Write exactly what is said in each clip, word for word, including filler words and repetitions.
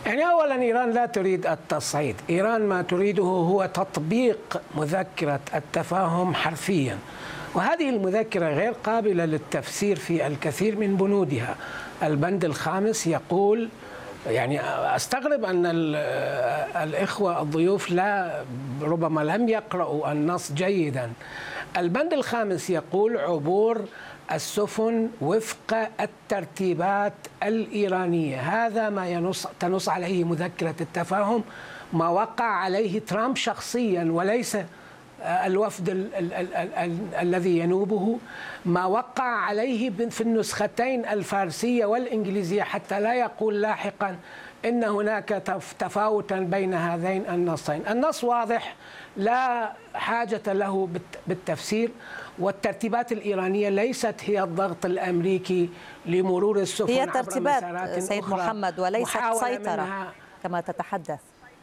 يعني أولا إيران لا تريد التصعيد، إيران ما تريده هو تطبيق مذكرة التفاهم حرفيا، وهذه المذكرة غير قابلة للتفسير في الكثير من بنودها. البند الخامس يقول، يعني أستغرب أن الإخوة الضيوف لا ربما لم يقرأوا النص جيدا. البند الخامس يقول عبور السفن وفق الترتيبات الإيرانية. هذا ما ينص تنص عليه مذكرة التفاهم، ما وقع عليه ترامب شخصيا وليس الوفد ال ال ال ال ال الذي ينوبه، ما وقع عليه في النسختين الفارسية والإنجليزية، حتى لا يقول لاحقا إن هناك تفاوتا بين هذين النصين. النص واضح لا حاجة له بالتفسير، والترتيبات الإيرانية ليست هي الضغط الأمريكي لمرور السفن هي عبر ترتيبات مسارات سيد أخرى محمد وليست سيطرة كما تتحدث.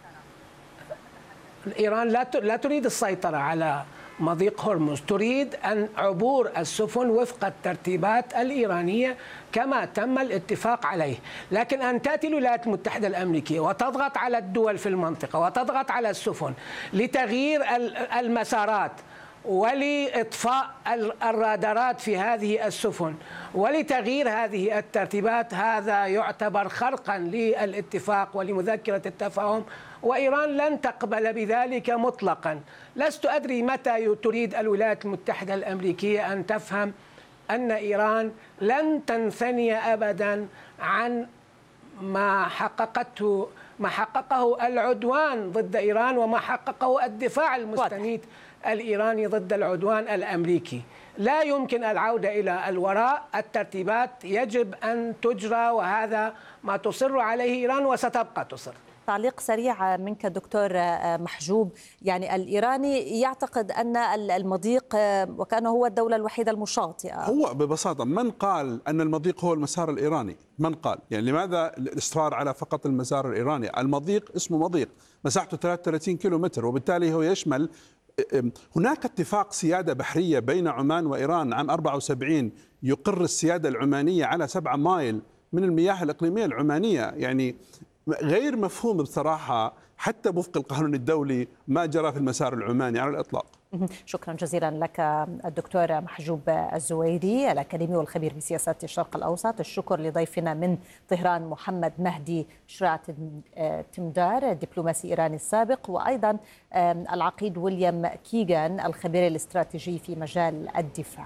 إيران لا لا تريد السيطرة على مضيق هرمز، تريد أن عبور السفن وفق الترتيبات الإيرانية كما تم الاتفاق عليه. لكن أن تأتي الولايات المتحدة الأمريكية وتضغط على الدول في المنطقة وتضغط على السفن لتغيير المسارات ولإطفاء الرادارات في هذه السفن ولتغيير هذه الترتيبات، هذا يعتبر خرقا للاتفاق ولمذكرة التفاهم، وإيران لن تقبل بذلك مطلقا. لست أدري متى تريد الولايات المتحدة الأمريكية أن تفهم أن إيران لن تنثني أبدا عن ما حققته ما حققه العدوان ضد إيران وما حققه الدفاع المستميت الإيراني ضد العدوان الأمريكي. لا يمكن العودة إلى الوراء، الترتيبات يجب أن تجرى، وهذا ما تصر عليه إيران وستبقى تصر. تعليق سريع منك دكتور محجوب، يعني الإيراني يعتقد أن المضيق وكأنه هو الدولة الوحيدة المشاطئة. هو ببساطة من قال أن المضيق هو المسار الإيراني؟ من قال؟ يعني لماذا الإصرار على فقط المسار الإيراني؟ المضيق اسمه مضيق مساحته ثلاثة وثلاثين كيلو متر، وبالتالي هو يشمل، هناك اتفاق سيادة بحرية بين عمان وإيران عام أربعة وسبعين يقر السيادة العمانية على سبعة مايل من المياه الإقليمية العمانية. يعني غير مفهوم بصراحة حتى وفق القانون الدولي ما جرى في المسار العماني على الإطلاق. شكرا جزيلا لك الدكتور محجوب الزويري الأكاديمي والخبير بسياسات الشرق الأوسط. الشكر لضيفنا من طهران محمد مهدي شرعت تمدار الدبلوماسي الإيراني السابق، وأيضا العقيد ويليام كيغان الخبير الاستراتيجي في مجال الدفاع.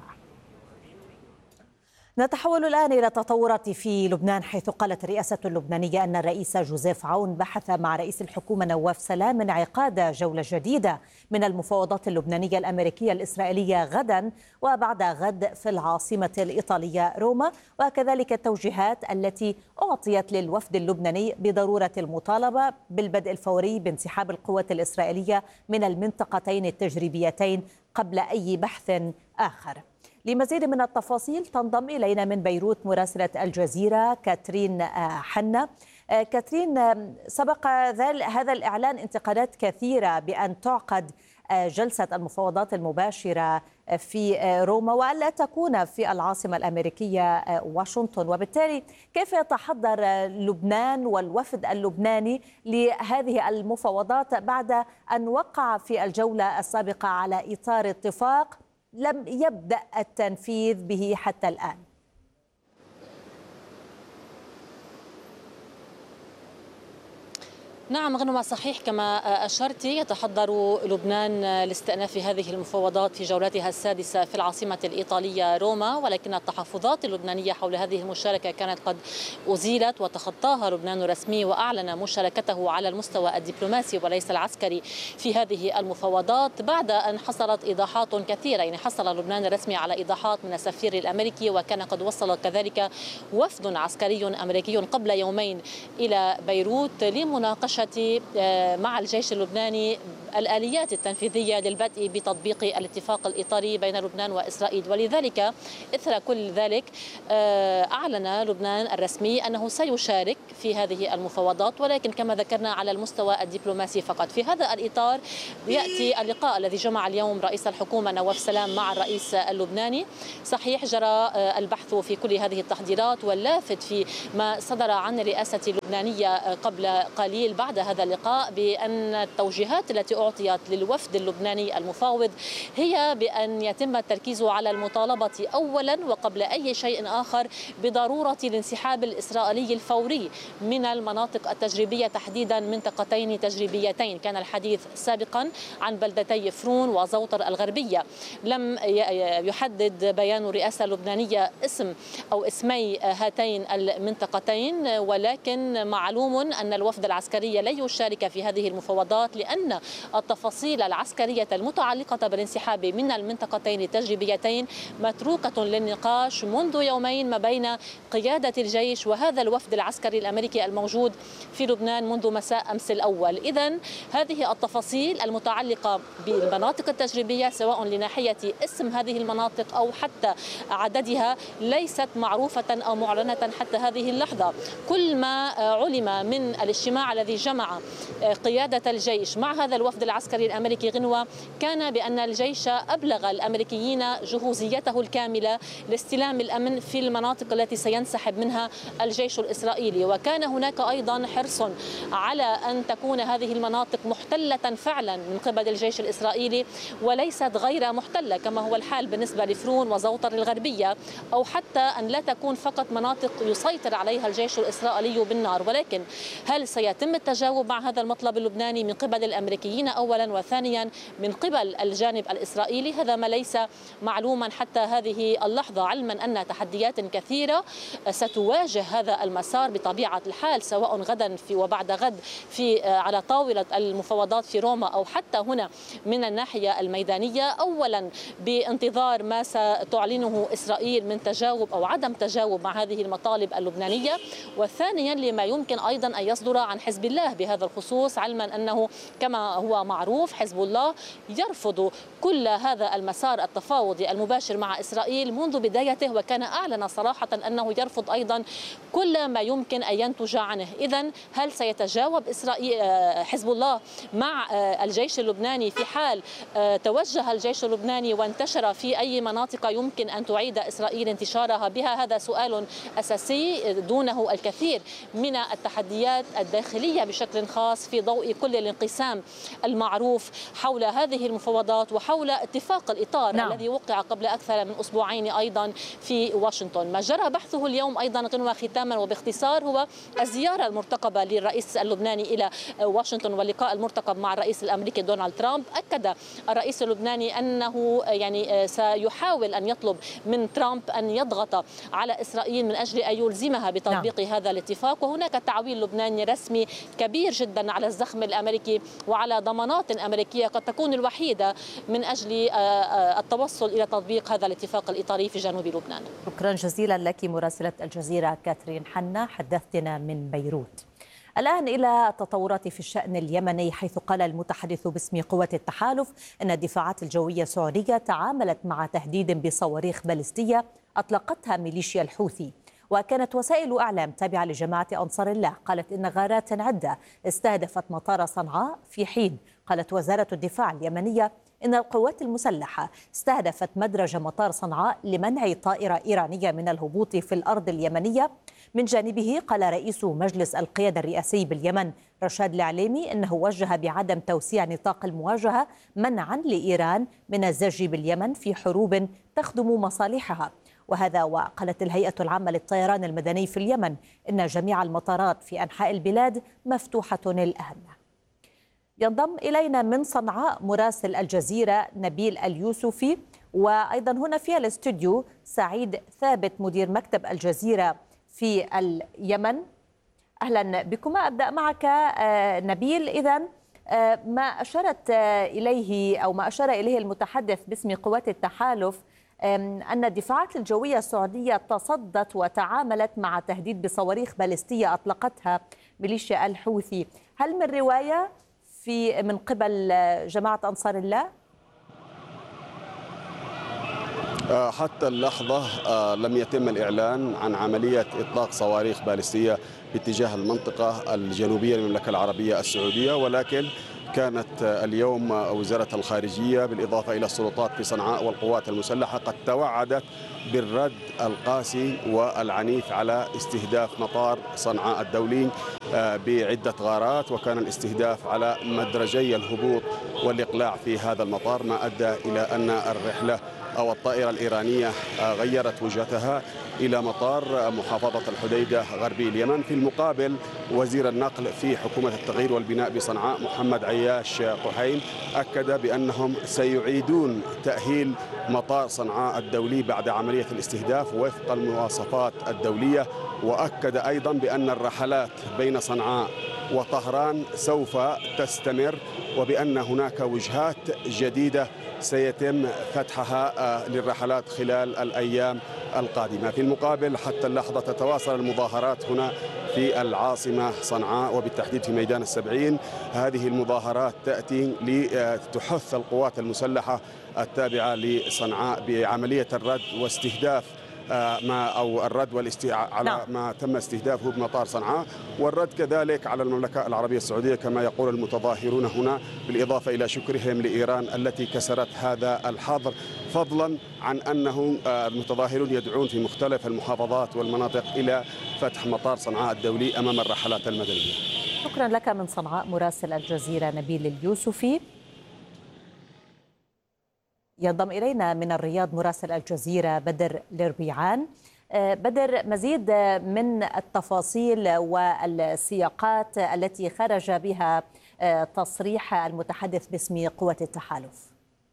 نتحول الآن إلى تطورات في لبنان، حيث قالت الرئاسة اللبنانية أن الرئيس جوزيف عون بحث مع رئيس الحكومة نواف سلام انعقاد جولة جديدة من المفاوضات اللبنانية الأمريكية الإسرائيلية غدا وبعد غد في العاصمة الإيطالية روما، وكذلك التوجيهات التي أعطيت للوفد اللبناني بضرورة المطالبة بالبدء الفوري بانسحاب القوات الإسرائيلية من المنطقتين التجريبيتين قبل أي بحث آخر. لمزيد من التفاصيل تنضم إلينا من بيروت مراسلة الجزيرة كاترين حنا. كاترين، سبق هذا الإعلان انتقادات كثيرة بأن تعقد جلسة المفاوضات المباشرة في روما وألا تكون في العاصمة الأمريكية واشنطن، وبالتالي كيف يتحضر لبنان والوفد اللبناني لهذه المفاوضات بعد أن وقع في الجولة السابقة على إطار اتفاق لم يبدأ التنفيذ به حتى الآن؟ نعم غنوة، صحيح كما أشرت، يتحضر لبنان لاستئناف هذه المفاوضات في جولتها السادسة في العاصمة الإيطالية روما، ولكن التحفظات اللبنانية حول هذه المشاركة كانت قد أزيلت وتخطاها لبنان رسمي وأعلن مشاركته على المستوى الدبلوماسي وليس العسكري في هذه المفاوضات بعد أن حصلت إيضاحات كثيرة. يعني حصل لبنان الرسمي على إيضاحات من السفير الأمريكي، وكان قد وصل كذلك وفد عسكري أمريكي قبل يومين إلى بيروت لمناقشة مناقشة مع الجيش اللبناني الآليات التنفيذية للبدء بتطبيق الاتفاق الإطاري بين لبنان وإسرائيل. ولذلك إثر كل ذلك أعلن لبنان الرسمي أنه سيشارك في هذه المفاوضات، ولكن كما ذكرنا على المستوى الدبلوماسي فقط. في هذا الإطار يأتي اللقاء الذي جمع اليوم رئيس الحكومة نواف سلام مع الرئيس اللبناني. صحيح جرى البحث في كل هذه التحضيرات، واللافت في ما صدر عن الرئاسة اللبنانية قبل قليل بعد هذا اللقاء بأن التوجيهات التي أعطيت للوفد اللبناني المفاوض هي بأن يتم التركيز على المطالبة أولا وقبل أي شيء آخر بضرورة الانسحاب الإسرائيلي الفوري من المناطق التجريبية، تحديدا منطقتين تجريبيتين. كان الحديث سابقا عن بلدتي فرون وزوطر الغربية. لم يحدد بيان الرئاسة اللبنانية اسم أو اسمي هاتين المنطقتين، ولكن معلوم أن الوفد العسكري لن يشارك في هذه المفاوضات لأن التفاصيل العسكرية المتعلقة بالانسحاب من المنطقتين التجريبيتين متروكة للنقاش منذ يومين ما بين قيادة الجيش وهذا الوفد العسكري الأمريكي الموجود في لبنان منذ مساء أمس الأول. إذن هذه التفاصيل المتعلقة بالمناطق التجريبية سواء لناحية اسم هذه المناطق أو حتى عددها ليست معروفة أو معلنة حتى هذه اللحظة. كل ما علم من الاجتماع الذي جمع قيادة الجيش مع هذا الوفد العسكري الأمريكي غنوة كان بأن الجيش أبلغ الأمريكيين جهوزيته الكاملة لاستلام الأمن في المناطق التي سينسحب منها الجيش الإسرائيلي، وكان هناك أيضا حرص على أن تكون هذه المناطق محتلة فعلا من قبل الجيش الإسرائيلي وليست غير محتلة كما هو الحال بالنسبة لفرون وزوطر الغربية، أو حتى أن لا تكون فقط مناطق يسيطر عليها الجيش الإسرائيلي بالنار. ولكن هل سيتم التجاوب مع هذا المطلب اللبناني من قبل الأمريكيين أولا، وثانيا من قبل الجانب الإسرائيلي؟ هذا ما ليس معلوما حتى هذه اللحظة، علما أن تحديات كثيرة ستواجه هذا المسار بطبيعة الحال سواء غدا في وبعد غد في على طاولة المفاوضات في روما أو حتى هنا من الناحية الميدانية. أولا بانتظار ما ستعلنه إسرائيل من تجاوب أو عدم تجاوب مع هذه المطالب اللبنانية، وثانيا لما يمكن أيضا أن يصدر عن حزب الله بهذا الخصوص، علما أنه كما هو معروف حزب الله يرفض كل هذا المسار التفاوضي المباشر مع إسرائيل منذ بدايته، وكان أعلن صراحة أنه يرفض أيضا كل ما يمكن أن ينتج عنه. إذن هل سيتجاوب إسرائيل حزب الله مع الجيش اللبناني في حال توجه الجيش اللبناني وانتشر في أي مناطق يمكن أن تعيد إسرائيل انتشارها بها؟ هذا سؤال أساسي دونه الكثير من التحديات الداخلية بشكل خاص في ضوء كل الانقسام المعروف حول هذه المفاوضات وحول اتفاق الإطار نعم. الذي وقع قبل أكثر من أسبوعين أيضا في واشنطن. ما جرى بحثه اليوم أيضا غنوة ختاما وباختصار هو الزيارة المرتقبة للرئيس اللبناني إلى واشنطن واللقاء المرتقب مع الرئيس الأمريكي دونالد ترامب. أكد الرئيس اللبناني أنه يعني سيحاول أن يطلب من ترامب أن يضغط على إسرائيل من أجل أن يلزمها بتطبيق نعم. هذا الاتفاق، وهناك تعويل لبناني رسمي كبير جدا على الزخم الأمريكي وعلى ضمانات أمريكية قد تكون الوحيدة من أجل التوصل إلى تطبيق هذا الاتفاق الإطاري في جنوب لبنان. شكرا جزيلا لك مراسلة الجزيرة كاترين حنا، حدثتنا من بيروت. الآن إلى التطورات في الشأن اليمني، حيث قال المتحدث باسم قوات التحالف أن الدفاعات الجوية السعودية تعاملت مع تهديد بصواريخ باليستية أطلقتها ميليشيا الحوثي. وكانت وسائل أعلام تابعة لجماعة أنصار الله قالت إن غارات عدة استهدفت مطار صنعاء، في حين قالت وزارة الدفاع اليمنية إن القوات المسلحة استهدفت مدرج مطار صنعاء لمنع طائرة إيرانية من الهبوط في الأرض اليمنية. من جانبه قال رئيس مجلس القيادة الرئاسي باليمن رشاد العليمي إنه وجه بعدم توسيع نطاق المواجهة منعا لإيران من الزج باليمن في حروب تخدم مصالحها. وهذا وقالت الهيئة العامة للطيران المدني في اليمن إن جميع المطارات في أنحاء البلاد مفتوحة الآن. ينضم إلينا من صنعاء مراسل الجزيرة نبيل اليوسفي، وأيضا هنا في الاستوديو سعيد ثابت مدير مكتب الجزيرة في اليمن. أهلا بكما. أبدأ معك نبيل. إذن ما أشرت إليه أو ما أشار إليه المتحدث باسم قوات التحالف أن الدفاعات الجوية السعودية تصدت وتعاملت مع تهديد بصواريخ باليستية أطلقتها ميليشيا الحوثي. هل من رواية في من قبل جماعة أنصار الله؟ حتى اللحظة لم يتم الإعلان عن عملية إطلاق صواريخ باليستية باتجاه المنطقة الجنوبية للمملكة العربية السعودية، ولكن كانت اليوم وزارة الخارجية بالإضافة إلى السلطات في صنعاء والقوات المسلحة قد توعدت بالرد القاسي والعنيف على استهداف مطار صنعاء الدولي بعدة غارات، وكان الاستهداف على مدرجي الهبوط والإقلاع في هذا المطار، ما أدى إلى أن الرحلة أو الطائرة الإيرانية غيرت وجهتها إلى مطار محافظة الحديدة غربي اليمن. في المقابل وزير النقل في حكومة التغيير والبناء بصنعاء محمد عياش قحين أكد بأنهم سيعيدون تأهيل مطار صنعاء الدولي بعد عملية الاستهداف وفق المواصفات الدولية، وأكد أيضا بأن الرحلات بين صنعاء وطهران سوف تستمر، وبأن هناك وجهات جديدة سيتم فتحها للرحلات خلال الأيام القادمة. في المقابل حتى اللحظة تتواصل المظاهرات هنا في العاصمة صنعاء وبالتحديد في ميدان السبعين. هذه المظاهرات تأتي لتحث القوات المسلحة التابعة لصنعاء بعملية الرد واستهداف ما أو الرد والاستيعاء على نعم. ما تم استهدافه بمطار صنعاء، والرد كذلك على المملكة العربية السعودية كما يقول المتظاهرون هنا، بالإضافة إلى شكرهم لإيران التي كسرت هذا الحظر، فضلا عن أنه المتظاهرون يدعون في مختلف المحافظات والمناطق إلى فتح مطار صنعاء الدولي أمام الرحلات المدنية. شكرا لك من صنعاء مراسل الجزيرة نبيل اليوسفي. ينضم إلينا من الرياض مراسل الجزيرة بدر الربيعان. بدر، مزيد من التفاصيل والسياقات التي خرج بها تصريح المتحدث باسم قوة التحالف.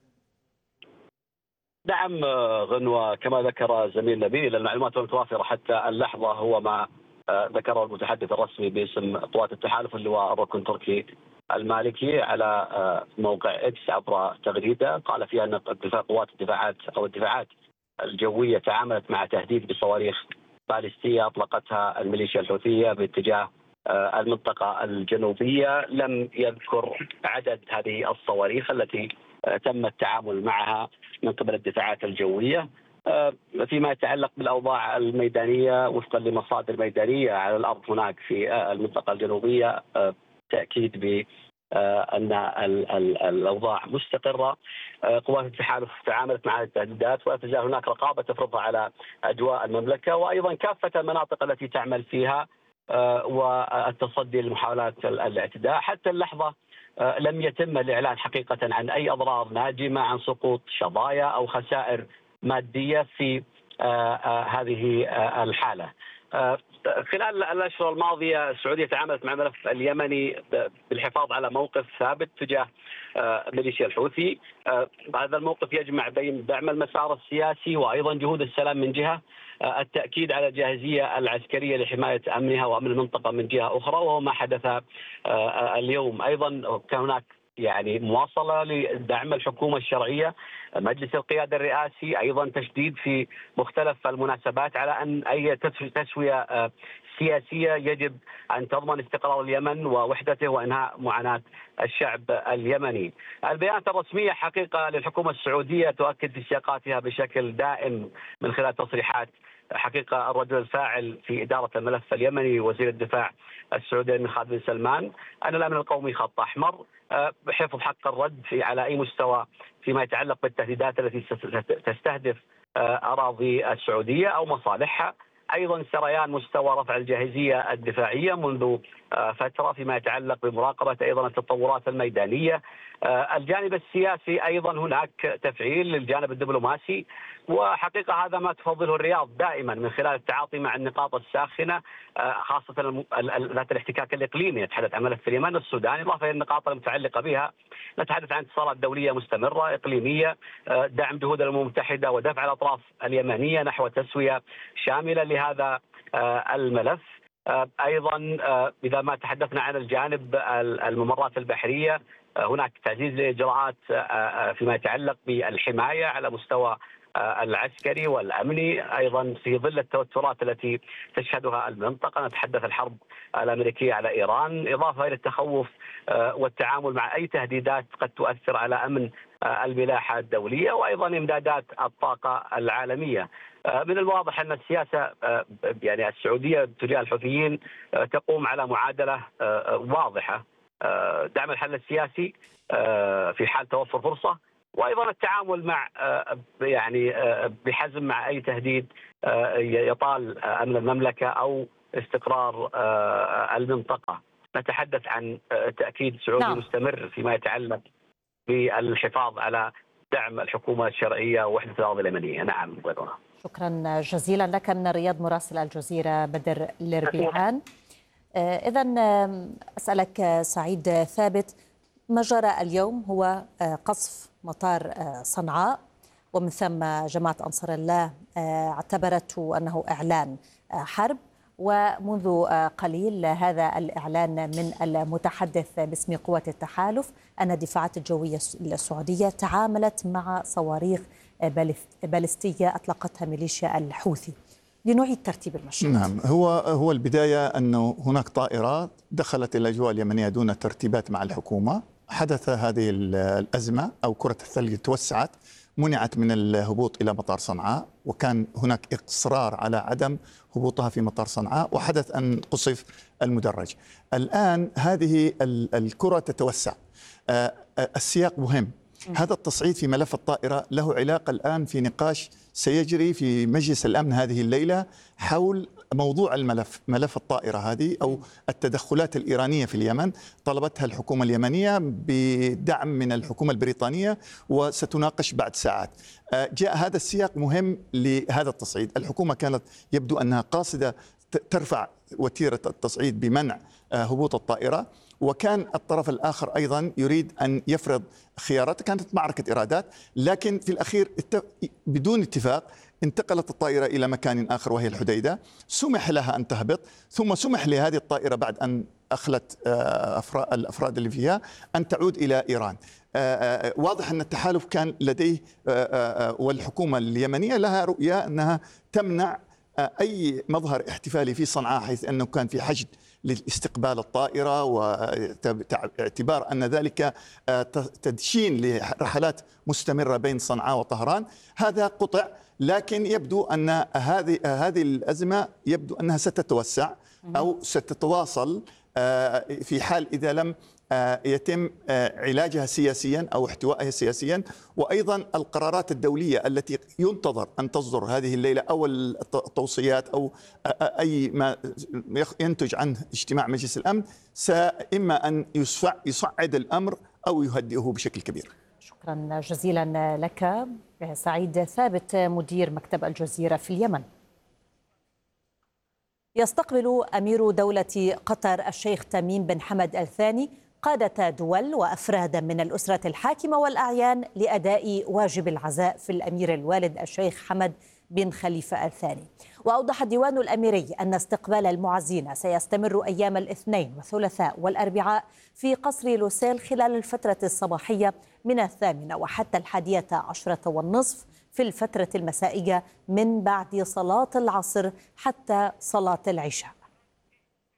نعم غنوة، كما ذكر زميل نبيل المعلومات المتوافرة حتى اللحظة هو ما ذكره المتحدث الرسمي باسم قوات التحالف اللي هو الركن التركي المالكي على موقع اكس عبر تغريده قال فيها ان قوات الدفاعات او الدفاعات الجويه تعاملت مع تهديد بصواريخ باليستيه اطلقتها الميليشيا الحوثيه باتجاه المنطقه الجنوبيه. لم يذكر عدد هذه الصواريخ التي تم التعامل معها من قبل الدفاعات الجويه. فيما يتعلق بالاوضاع الميدانيه وفقا لمصادر ميدانيه على الارض هناك في المنطقه الجنوبيه تأكيد بأن الأوضاع مستقرة. قوات التحالف تعاملت مع التهديدات ولا تزال هناك رقابة تفرضها على أجواء المملكة وأيضا كافة المناطق التي تعمل فيها والتصدي لمحاولات الاعتداء. حتى اللحظة لم يتم الإعلان حقيقة عن أي أضرار ناجمة عن سقوط شظايا أو خسائر مادية في هذه الحالة. خلال الأشهر الماضية السعودية تعاملت مع الملف اليمني بالحفاظ على موقف ثابت تجاه ميليشيا الحوثي. هذا الموقف يجمع بين دعم المسار السياسي وأيضا جهود السلام من جهة، التأكيد على الجاهزية العسكرية لحماية أمنها وأمن المنطقة من جهة أخرى، وهو ما حدث اليوم. أيضا كان هناك يعني مواصلة لدعم الحكومة الشرعية، مجلس القيادة الرئاسي، أيضا تشديد في مختلف المناسبات على أن أي تسوية سياسية يجب أن تضمن استقرار اليمن ووحدته وإنهاء معاناة الشعب اليمني. البيانات الرسمية حقيقة للحكومة السعودية تؤكد في سياقاتها بشكل دائم من خلال تصريحات حقيقة الرجل الفاعل في إدارة الملف اليمني وزير الدفاع السعودي من خالد بن سلمان أن الأمن القومي خط أحمر، بحفظ حق الرد في على أي مستوى فيما يتعلق بالتهديدات التي تستهدف أراضي السعودية أو مصالحها. أيضا سريان مستوى رفع الجاهزية الدفاعية منذ فترة فيما يتعلق بمراقبة أيضا التطورات الميدانية. الجانب السياسي أيضا هناك تفعيل للجانب الدبلوماسي، وحقيقة هذا ما تفضله الرياض دائما من خلال التعاطي مع النقاط الساخنة خاصة ذات الاحتكاك الإقليمي. نتحدث عن ملف اليمن السودان إضافة إلى النقاط المتعلقة بها، نتحدث عن اتصالات دولية مستمرة إقليمية، دعم جهود الأمم المتحدة ودفع الأطراف اليمنية نحو تسوية شاملة لهذا الملف. أيضا إذا ما تحدثنا عن الجانب الممرات البحرية، هناك تعزيز لإجراءات فيما يتعلق بالحماية على مستوى العسكري والأمني، أيضا في ظل التوترات التي تشهدها المنطقة، نتحدث الحرب الأمريكية على إيران، إضافة إلى التخوف والتعامل مع أي تهديدات قد تؤثر على أمن الملاحة الدولية، وأيضا إمدادات الطاقة العالمية. من الواضح أن السياسة يعني السعودية تجاه الحوثيين تقوم على معادلة واضحة: دعم الحل السياسي في حال توفر فرصة، وايضا التعامل مع يعني بحزم مع اي تهديد يطال امن المملكه او استقرار المنطقه. نتحدث عن تاكيد سعودي نعم. مستمر فيما يتعلق بالحفاظ على دعم الحكومه الشرعيه ووحده الاراضي اليمنيه. نعم غيرنا. شكرا جزيلا لك من الرياض مراسل الجزيره بدر الربيعان. اذا اسالك سعيد ثابت، ما جرى اليوم هو قصف مطار صنعاء، ومن ثم جماعة أنصار الله اعتبرته أنه إعلان حرب، ومنذ قليل هذا الإعلان من المتحدث باسم قوات التحالف أن الدفاعات الجوية السعودية تعاملت مع صواريخ باليستية أطلقتها ميليشيا الحوثي. لنعيد ترتيب المشهد. نعم، هو هو البداية أنه هناك طائرات دخلت الأجواء اليمنية دون ترتيبات مع الحكومة. حدث هذه الأزمة أو كرة الثلج توسعت، منعت من الهبوط إلى مطار صنعاء، وكان هناك إصرار على عدم هبوطها في مطار صنعاء، وحدث أن قصف المدرج. الآن هذه الكرة تتوسع. السياق مهم. هذا التصعيد في ملف الطائرة له علاقة الآن في نقاش سيجري في مجلس الأمن هذه الليلة حول موضوع الملف، ملف الطائرة هذه أو التدخلات الإيرانية في اليمن. طلبتها الحكومة اليمنية بدعم من الحكومة البريطانية، وستناقش بعد ساعات. جاء هذا السياق مهم لهذا التصعيد. الحكومة كانت يبدو أنها قاصدة ترفع وتيرة التصعيد بمنع هبوط الطائرة، وكان الطرف الآخر أيضا يريد أن يفرض خياراته. كانت معركة إرادات، لكن في الأخير بدون اتفاق انتقلت الطائرة إلى مكان آخر وهي الحديدة، سمح لها أن تهبط، ثم سمح لهذه الطائرة بعد أن أخلت الأفراد اللي فيها أن تعود إلى إيران. واضح أن التحالف كان لديه والحكومة اليمنية لها رؤية أنها تمنع أي مظهر احتفالي في صنعاء، حيث أنه كان في حشد لاستقبال الطائرة، واعتبار أن ذلك تدشين لرحلات مستمرة بين صنعاء وطهران. هذا قطع، لكن يبدو أن هذه هذه الأزمة يبدو أنها ستتوسع أو ستتواصل في حال إذا لم يتم علاجها سياسيا أو احتوائها سياسيا. وأيضا القرارات الدولية التي ينتظر أن تصدر هذه الليلة أو التوصيات أو أي ما ينتج عنه اجتماع مجلس الأمن، إما أن يصعد الأمر أو يهدئه بشكل كبير. شكرا جزيلا لك سعيد ثابت مدير مكتب الجزيرة في اليمن. يستقبل أمير دولة قطر الشيخ تميم بن حمد الثاني قادة دول وأفرادا من الأسرة الحاكمة والأعيان لأداء واجب العزاء في الأمير الوالد الشيخ حمد بن خليفة الثاني. وأوضح الديوان الأميري أن استقبال المعزين سيستمر أيام الاثنين والثلاثاء والأربعاء في قصر لوسيل خلال الفترة الصباحية من الثامنة وحتى الحادية عشرة والنصف في الفترة المسائية من بعد صلاة العصر حتى صلاة العشاء.